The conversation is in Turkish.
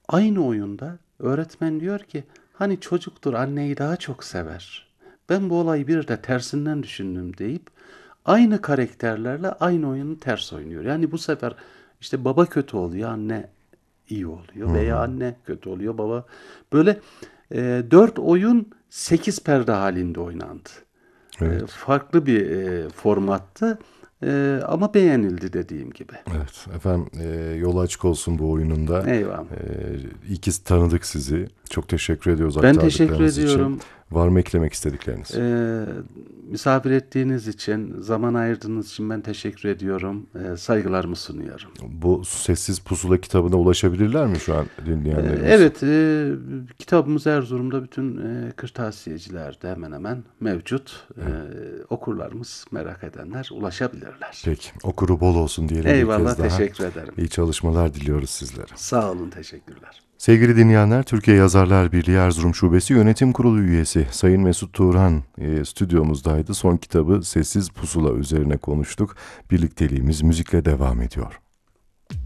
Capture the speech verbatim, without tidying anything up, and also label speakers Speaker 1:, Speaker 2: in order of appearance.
Speaker 1: Aynı oyunda öğretmen diyor ki hani çocuktur anneyi daha çok sever. Ben bu olayı bir de tersinden düşündüm deyip aynı karakterlerle aynı oyunu ters oynuyor. Yani bu sefer işte baba kötü oluyor, anne iyi
Speaker 2: Hı
Speaker 1: oluyor veya
Speaker 2: hı.
Speaker 1: anne kötü oluyor, baba. Böyle e, dört oyun sekiz perde halinde oynandı. E,
Speaker 2: Evet.
Speaker 1: farklı bir e, formattı. E, ama beğenildi dediğim gibi.
Speaker 2: Evet efendim, e, yolu açık olsun bu oyununda.
Speaker 1: Eyvallah.
Speaker 2: E, iyi ki tanıdık sizi. Çok teşekkür ediyoruz
Speaker 1: Ben teşekkür
Speaker 2: aktardıklarınız için.
Speaker 1: ediyorum.
Speaker 2: Var mı eklemek istedikleriniz?
Speaker 1: Ee, misafir ettiğiniz için, zaman ayırdığınız için ben teşekkür ediyorum. Ee, saygılarımı sunuyorum.
Speaker 2: Bu Sessiz Pusula kitabına ulaşabilirler mi şu an
Speaker 1: Ee,
Speaker 2: dinleyenlerimiz?
Speaker 1: evet, e, kitabımız Erzurum'da bütün e, kırtasiyecilerde hemen hemen mevcut. Ee,
Speaker 2: Evet.
Speaker 1: okurlarımız, merak edenler ulaşabilirler.
Speaker 2: Peki, okuru bol olsun diyelim bir
Speaker 1: Eyvallah,
Speaker 2: kez daha.
Speaker 1: teşekkür ederim.
Speaker 2: İyi çalışmalar diliyoruz sizlere.
Speaker 1: Sağ olun, teşekkürler.
Speaker 2: Sevgili dinleyenler, Türkiye Yazarlar Birliği Erzurum Şubesi Yönetim Kurulu üyesi Sayın Mesut Turan e, stüdyomuzdaydı. Son kitabı Sessiz Pusula üzerine konuştuk. Birlikteliğimiz müzikle devam ediyor.